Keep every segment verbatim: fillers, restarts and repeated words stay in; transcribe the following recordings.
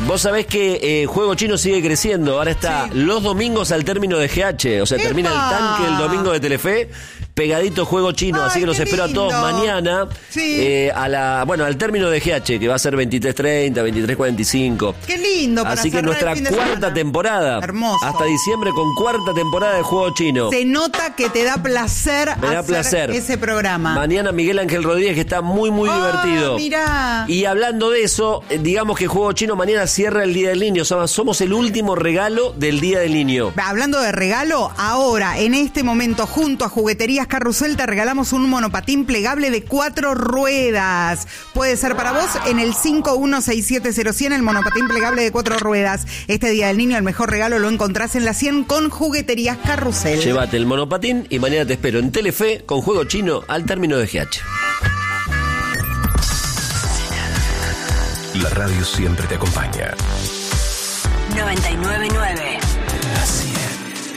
Vos sabés que eh, Juego Chino sigue creciendo. Ahora está sí. los domingos al término de G H. O sea, ¡epa! Termina el tanque el domingo de Telefe. Pegadito Juego Chino. Ay, así que los espero lindo. a todos mañana. Sí. Eh, a la, bueno, al término de G H, que va a ser veintitrés treinta, veintitrés cuarenta y cinco. Qué lindo. Para así que nuestra cuarta temporada. Hermoso. Hasta diciembre con cuarta temporada de Juego Chino. Se nota que te da placer Me da hacer placer. ese programa. Mañana Miguel Ángel Rodríguez, que está muy, muy oh, divertido. Mirá. Y hablando de eso, digamos que Juego Chino mañana cierra el Día del Niño. O sea, somos el último regalo del Día del Niño. Hablando de regalo, ahora, en este momento, junto a Jugueterías Carrusel, te regalamos un monopatín plegable de cuatro ruedas. Puede ser para vos en el cinco uno seis siete cero cien, el monopatín plegable de cuatro ruedas. Este Día del Niño, el mejor regalo lo encontrás en la cien con Jugueterías Carrusel. Llévate el monopatín y mañana te espero en Telefe con Juego Chino al término de G H. La radio siempre te acompaña. noventa y nueve nueve. Así es.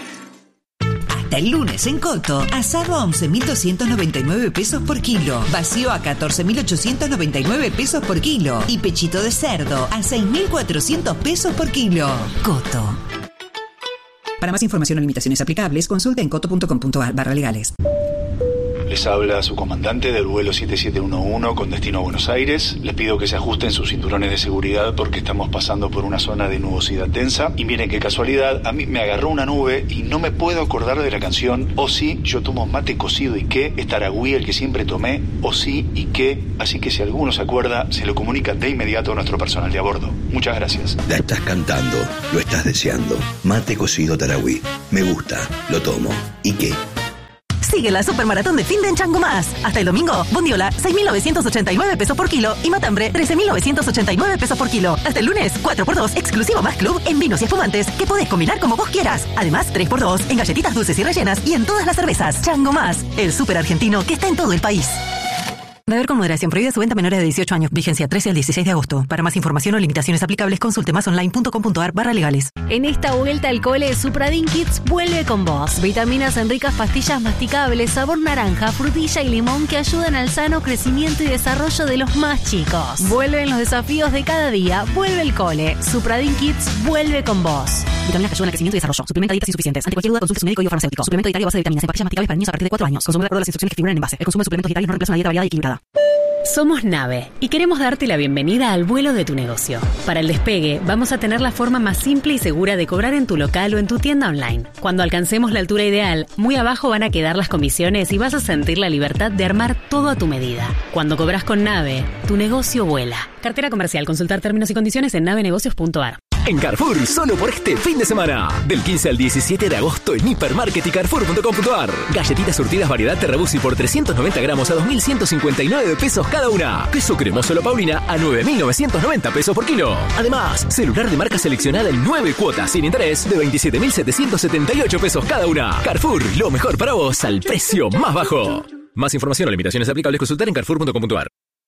Hasta el lunes en Coto, asado a once mil doscientos noventa y nueve pesos por kilo, vacío a catorce mil ochocientos noventa y nueve pesos por kilo y pechito de cerdo a seis mil cuatrocientos pesos por kilo. Coto. Para más información o limitaciones aplicables, consulte en coto punto com punto ar barra legales. Les habla su comandante del vuelo siete siete uno uno con destino a Buenos Aires. Les pido que se ajusten sus cinturones de seguridad porque estamos pasando por una zona de nubosidad densa. Y miren qué casualidad, a mí me agarró una nube y no me puedo acordar de la canción O sí, yo tomo mate cocido y qué, es Taragüí el que siempre tomé, O sí y qué. Así que si alguno se acuerda, se lo comunica de inmediato a nuestro personal de a bordo. Muchas gracias. La estás cantando, lo estás deseando. Mate cocido Taragüí. Me gusta, lo tomo. ¿Y qué? Sigue la supermaratón de fin de en Chango Más. Hasta el domingo, bondiola, seis mil novecientos ochenta y nueve pesos por kilo y matambre, trece mil novecientos ochenta y nueve pesos por kilo. Hasta el lunes, cuatro por dos, exclusivo Más Club en vinos y espumantes que podés combinar como vos quieras. Además, tres por dos en galletitas dulces y rellenas y en todas las cervezas. Chango Más, el súper argentino que está en todo el país. Beber con moderación. Prohibida su venta a menores de dieciocho años. Vigencia trece al dieciséis de agosto. Para más información o limitaciones aplicables, consulte masonline punto com punto ar barra legales. En esta vuelta al cole, Supradin Kids vuelve con vos. Vitaminas en ricas pastillas masticables, sabor naranja, frutilla y limón que ayudan al sano crecimiento y desarrollo de los más chicos. Vuelven los desafíos de cada día. Vuelve el cole. Supradin Kids vuelve con vos. Vitaminas que ayudan al crecimiento y desarrollo. Suplementa dietas insuficientes. Ante cualquier duda, consulte su médico y o farmacéutico. Suplemento dietario a base de vitaminas en pastillas masticables para niños a partir de cuatro años. Consume de acuerdo a las instrucciones que figuran en envase. El consumo de suplementos dietarios no reemplaza una dieta variada y equilibrada. Somos Nave y queremos darte la bienvenida al vuelo de tu negocio. Para el despegue, vamos a tener la forma más simple y segura de cobrar en tu local o en tu tienda online. Cuando alcancemos la altura ideal, muy abajo van a quedar las comisiones y vas a sentir la libertad de armar todo a tu medida. Cuando cobras con Nave, tu negocio vuela. Cartera comercial. Consultar términos y condiciones en nave negocios punto ar. En Carrefour, solo por este fin de semana. Del quince al diecisiete de agosto en Hipermarket y Carrefour punto com punto ar. Galletitas surtidas variedad Terrabusi por trescientos noventa gramos a dos mil ciento cincuenta y nueve pesos cada una. Queso cremoso La Paulina a nueve mil novecientos noventa pesos por kilo. Además, celular de marca seleccionada en nueve cuotas sin interés de veintisiete mil setecientos setenta y ocho pesos cada una. Carrefour, lo mejor para vos al precio más bajo. Más información o limitaciones aplicables, consultar en Carrefour punto com punto ar.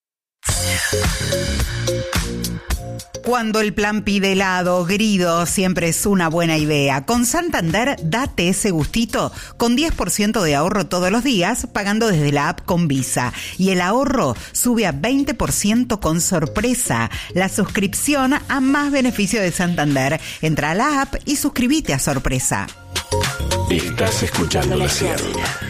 Cuando el plan pide helado, Grido siempre es una buena idea. Con Santander, date ese gustito con diez por ciento de ahorro todos los días, pagando desde la app con Visa. Y el ahorro sube a veinte por ciento con sorpresa. La suscripción a más beneficio de Santander. Entra a la app y suscríbete a sorpresa. Estás escuchando la Sierra.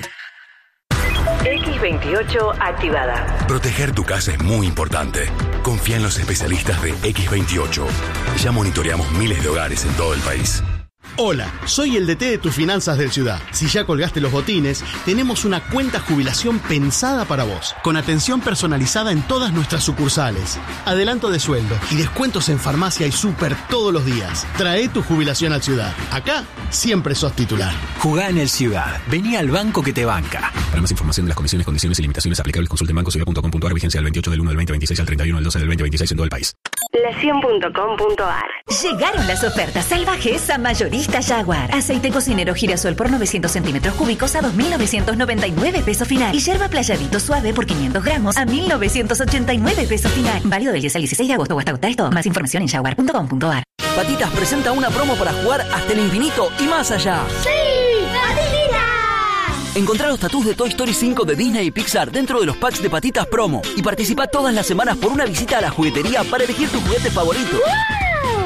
equis veintiocho activada. Proteger tu casa es muy importante. Confía en los especialistas de equis veintiocho. Ya monitoreamos miles de hogares en todo el país. Hola, soy el D T de tus finanzas del Ciudad. Si ya colgaste los botines, tenemos una cuenta jubilación pensada para vos, con atención personalizada en todas nuestras sucursales, adelanto de sueldo y descuentos en farmacia y súper todos los días. Trae tu jubilación al Ciudad. Acá siempre sos titular. Jugá en el Ciudad. Vení al banco que te banca. Para más información de las comisiones, condiciones y limitaciones aplicables, consulte en banco ciudad punto com punto ar. Vigencia del veintiocho del uno del veinte veintiséis al treinta y uno del doce del veinte veintiséis en todo el país. la cien punto com punto ar. Llegaron las ofertas salvajes a Mayorista Jaguar. Aceite cocinero girasol por novecientos centímetros cúbicos a dos mil novecientos noventa y nueve pesos final. Y yerba playadito suave por quinientos gramos a mil novecientos ochenta y nueve pesos final. Válido del diez al dieciséis de agosto o hasta agotar esto. Más información en jaguar punto com punto ar. Patitas presenta una promo para jugar hasta el infinito y más allá. ¡Sí! ¡Patitas! Encontrá los tatús de Toy Story cinco de Disney y Pixar dentro de los packs de Patitas Promo y participa todas las semanas por una visita a la juguetería para elegir tu juguete favorito. ¡Wow!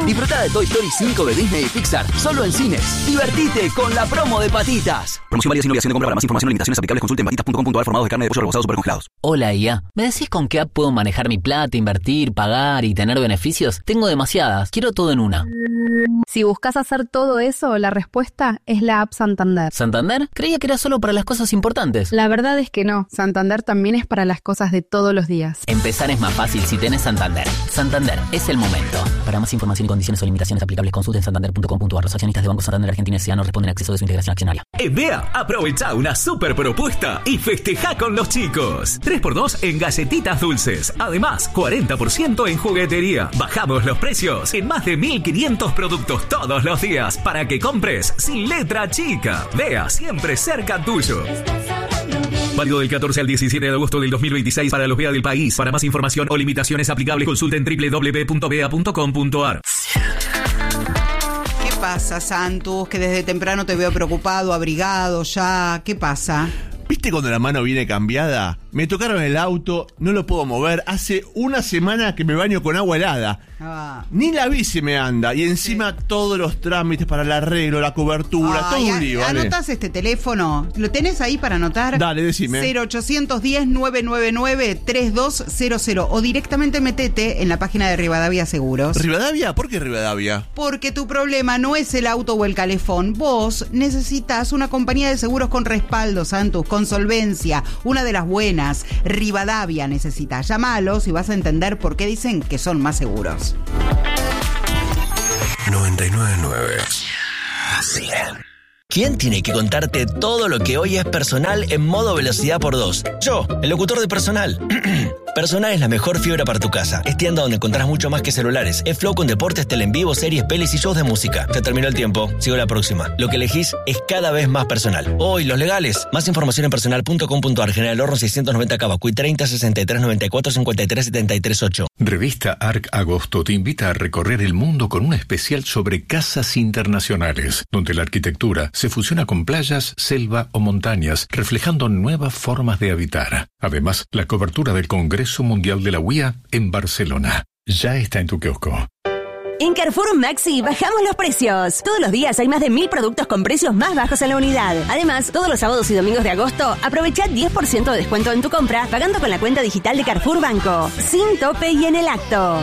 Disfruta de Toy Story cinco de Disney y Pixar, solo en cines. Divertite con la promo de Patitas. Promoción válida sin obligación de compra. Para más información y limitaciones aplicables consulte en patitas punto com punto a r. Formados de carne de pollo rebozados super congelados. Hola, I A. ¿Me decís con qué app puedo manejar mi plata, invertir, pagar y tener beneficios? Tengo demasiadas. Quiero todo en una. Si buscas hacer todo eso, la respuesta es la app Santander. ¿Santander? Creía que era solo para las cosas importantes. La verdad es que no. Santander también es para las cosas de todos los días. Empezar es más fácil si tenés Santander. Santander, es el momento. Para más información y condiciones o limitaciones aplicables, consulten santander punto com punto a r. Los accionistas de Banco Santander Argentina S A no responden a acceso de su integración accionaria. En D E A, aprovecha una super propuesta y festeja con los chicos. tres por dos en galletitas dulces. Además, cuarenta por ciento en juguetería. Bajamos los precios en más de mil quinientos productos todos los días para que compres sin letra chica. D E A, siempre cerca tuyo. Válido del catorce al diecisiete de agosto del dos mil veintiséis para los B E A del país. Para más información o limitaciones aplicables, consulten doble u doble u doble u punto b e a punto com punto a r. ¿Qué pasa, Santos? Que desde temprano te veo preocupado, abrigado ya. ¿Qué pasa? ¿Viste cuando la mano viene cambiada? Me tocaron el auto, no lo puedo mover. Hace una semana que me baño con agua helada. Ah. Ni la bici me anda. Y encima sí. Todos los trámites para el arreglo, la cobertura, ah, todo un lío. ¿Vale? ¿Anotás este teléfono? ¿Lo tenés ahí para anotar? Dale, decime. cero ochocientos diez, novecientos noventa y nueve, treinta y dos cero cero. O directamente metete en la página de Rivadavia Seguros. ¿Rivadavia? ¿Por qué Rivadavia? Porque tu problema no es el auto o el calefón. Vos necesitas una compañía de seguros con respaldo, Santos, con solvencia, una de las buenas. Rivadavia necesitas. Llámalos y vas a entender por qué dicen que son más seguros. noventa y nueve punto nueve. ¿Quién tiene que contarte todo lo que hoy es Personal en modo velocidad por dos? Yo, el locutor de Personal. Personal es la mejor fibra para tu casa. Es tienda donde encontrás mucho más que celulares. Es Flow con deportes, tele en vivo, series, pelis y shows de música. Se terminó el tiempo. Sigo la próxima. Lo que elegís es cada vez más Personal. Hoy, los legales. Más información en personal punto com punto a r. General Horno seiscientos noventa Cavacuy treinta, sesenta y tres, noventa y cuatro, cincuenta y tres, setenta y tres, ocho. Revista Arc Agosto te invita a recorrer el mundo con un especial sobre casas internacionales, donde la arquitectura se fusiona con playas, selva o montañas, reflejando nuevas formas de habitar. Además, la cobertura del Congreso Mundial de la U I A en Barcelona. Ya está en tu kiosco. En Carrefour Maxi bajamos los precios. Todos los días hay más de mil productos con precios más bajos en la unidad. Además, todos los sábados y domingos de agosto, aprovecha diez por ciento de descuento en tu compra pagando con la cuenta digital de Carrefour Banco. Sin tope y en el acto.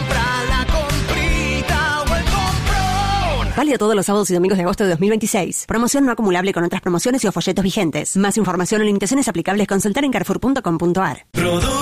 Válido todos los sábados y domingos de agosto de dos mil veintiséis. Promoción no acumulable con otras promociones y o folletos vigentes. Más información o limitaciones aplicables, consultar en carrefour punto com punto a r.